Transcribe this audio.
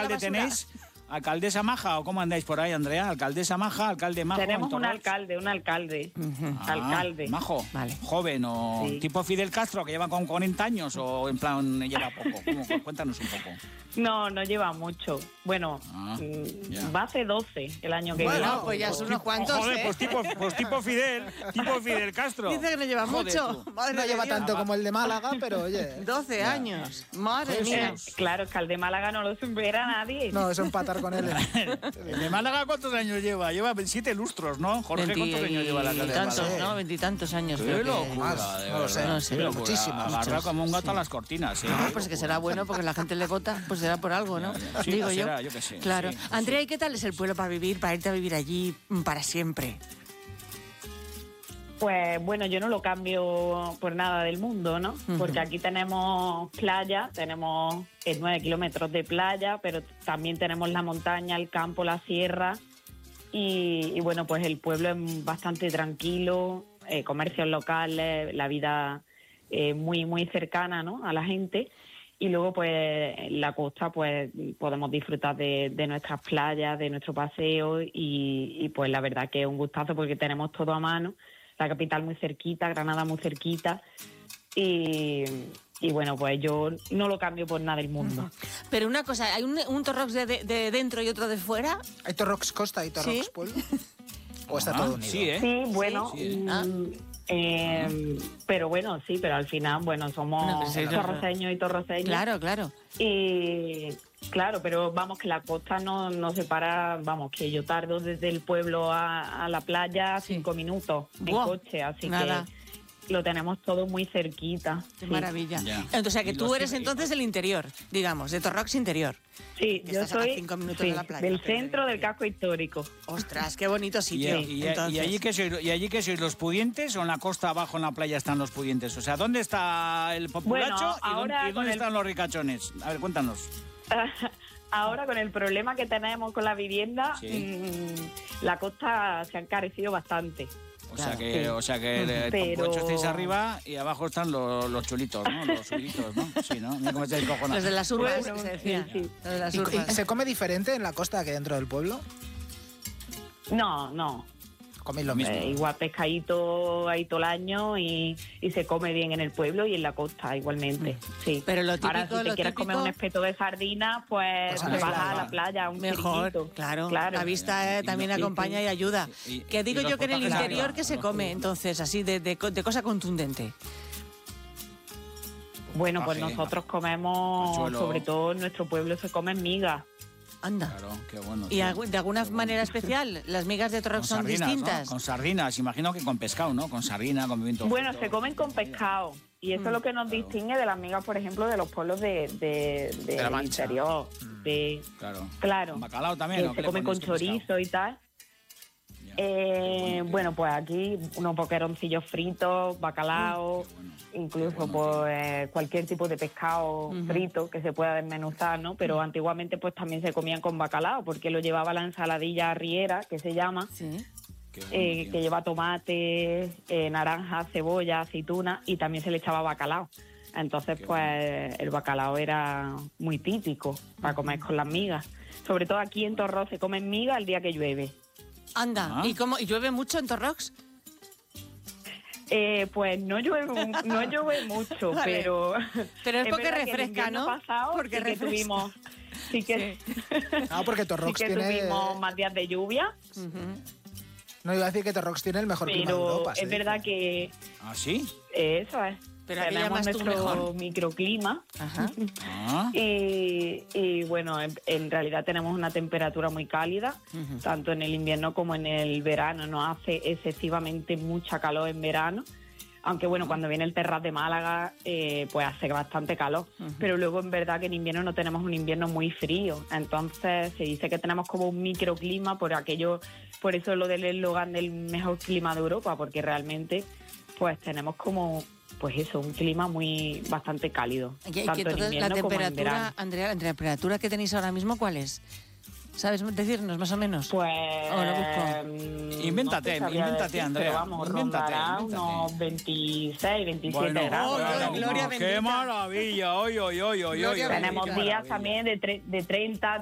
alcalde tenéis? ¿Alcaldesa maja o cómo andáis por ahí, Andrea? ¿Alcaldesa maja, alcalde majo? Tenemos un alcalde. Alcalde. Majo, vale. Joven o Sí. tipo Fidel Castro, que lleva con 40 años o en plan lleva poco. Cuéntanos un poco. No lleva mucho. Bueno, ya. va a ser 12 el año que viene. Bueno, pues ya son unos cuantos, Joder, ¿eh? pues tipo Fidel Castro. Dice que no lleva Joder, mucho. tú. Madre No de lleva Dios. tanto como el de Málaga, pero oye. 12 años. Madre mía. Claro, es que al de Málaga no lo supera nadie. No, es empatar con él. ¿El de Málaga cuántos años lleva? Lleva 7 lustros, ¿no? Jorge, ¿cuántos años lleva la alcalde de Veintitantos, Málaga? ¿no? 20 y tantos años. Qué creo que- locura, Más, de no lo sé. verdad. No sé, Qué locura. muchísimo. Agarra Muchos, como un gato sí. a las cortinas, ¿eh? No, pues que será bueno porque la gente le vota, pues será por algo, ¿no? Ya. Sí, Digo pues yo. será, yo qué sé, Claro. sí, pues Andrea, ¿y qué tal es el pueblo para vivir, para irte a vivir allí para siempre? Pues bueno, yo no lo cambio por nada del mundo, ¿no? Porque aquí tenemos playa, tenemos 9 kilómetros de playa, pero también tenemos la montaña, el campo, la sierra. Y bueno, pues el pueblo es bastante tranquilo, comercios locales, la vida muy, muy cercana, ¿no?, a la gente. Y luego, pues, en la costa, pues, podemos disfrutar de nuestras playas, de nuestro paseo y pues, la verdad que es un gustazo porque tenemos todo a mano. La capital muy cerquita, Granada muy cerquita. Y bueno, pues yo no lo cambio por nada del mundo. Pero una cosa, ¿hay un Torrox de dentro y otro de fuera? ¿Hay Torrox Costa, hay Torrox ¿Sí? Pueblo? ¿O está todo unido? Sí, ¿eh? Sí, bueno... Sí. pero bueno, sí, pero al final, bueno, somos Bueno, pues sí, torroceños y torroceños. Claro, claro. Y claro, pero vamos, que la costa no separa, vamos, que yo tardo desde el pueblo a la playa Sí. 5 minutos en Buah, coche, así nada. que lo tenemos todo muy cerquita. Qué sí. maravilla. Ya. Entonces, o sea, que Y tú los eres hijos- entonces del interior, digamos, de Torrox interior. Sí, Que yo estás a soy 5 minutos sí, de la playa. del centro del casco histórico. Ostras, qué bonito ¿Y, sitio. y Entonces, allí qué sois los pudientes o en la costa abajo en la playa están los pudientes? O sea, ¿dónde está el populacho Bueno, y ahora dónde con el- están los ricachones? A ver, cuéntanos. Ahora con el problema que tenemos con la vivienda, Sí. la costa se ha encarecido bastante. O sea que el Pero- populacho estáis arriba y abajo están los chulitos, ¿no? Los subiditos, ¿no? Sí, ¿no? Mira cómo estáis cojonados. los de las urbas, Bueno, que se decía. sí, sí. Los de las ¿Y urbas. se come diferente en la costa que dentro del pueblo? No. Coméis lo mismo. Igual pescadito ahí todo el año y se come bien en el pueblo y en la costa igualmente, sí. Pero lo Ahora, típico, si te lo quieres típico- comer un espeto de sardina, pues Pues a la vas playa. a la playa, a un Mejor, chiringuito. claro. La vista Y también lo- acompaña y ayuda. y- Que digo y los yo que en el potajes interior arriba, que se los come, potajes. entonces, así de cosa contundente. Bueno, pues Potaje, nosotros comemos, Pachuelo. sobre todo en nuestro pueblo se comen migas. Anda. Claro, qué bueno. ¿Y sí. de alguna manera especial? ¿Las migas de Torrox son sardinas, ¿no? distintas? Con sardinas, imagino que con pescado, ¿no? Con sardina, con pimiento Bueno, frito. se comen con pescado y eso es lo que nos distingue de las migas, por ejemplo, de los pueblos la del Mancha. interior. Claro. Claro. ¿Con bacalao también? Que ¿o qué se le come con ponéis pescado? chorizo y tal. Ya. Bueno, pues aquí unos boqueroncillos fritos, bacalao, incluso pues cualquier tipo de pescado frito que se pueda desmenuzar, ¿no? Pero antiguamente pues también se comían con bacalao porque lo llevaba la ensaladilla arriera, que se llama, Sí. Qué bueno, tío. que lleva tomate, naranja, cebolla, aceituna y también se le echaba bacalao. Entonces Qué pues el bacalao era muy típico para comer con las migas. Sobre todo aquí en Torrox se comen migas el día que llueve. Anda. Ah. ¿Y llueve mucho en Torrox? Pues no llueve mucho, Vale. pero... Pero es porque verdad que el refresca, invierno ¿no? pasado Porque sí que refresca. tuvimos... Sí que, Ah, porque sí Torrox que tiene... tuvimos más días de lluvia, No iba a decir que Torrox tiene el mejor clima de pero Europa. se es dice. verdad que ¿Ah, sí? eso es. Pero ¿a qué tenemos llamas tú nuestro mejor? microclima Ajá. Ah, y bueno, en realidad tenemos una temperatura muy cálida, tanto en el invierno como en el verano. No hace excesivamente mucha calor en verano, aunque bueno, cuando viene el Terrat de Málaga, pues hace bastante calor. Pero luego en verdad que en invierno no tenemos un invierno muy frío. Entonces se dice que tenemos como un microclima por eso lo del eslogan del mejor clima de Europa, porque realmente pues tenemos como, pues eso, un clima bastante cálido. Y que tanto en entonces la invierno como en verano. temperatura, Andrea, la temperatura que tenéis ahora mismo, ¿cuál es? ¿Sabes decirnos más o menos? Pues... Ahora busco. Invéntate, invéntate, Andrea, Pero vamos, invéntate, rondará invéntate. unos 26, 27 bueno, grados. Oh, Gloria qué bendita. maravilla, hoy. Gloria Tenemos bendita. días también de 30,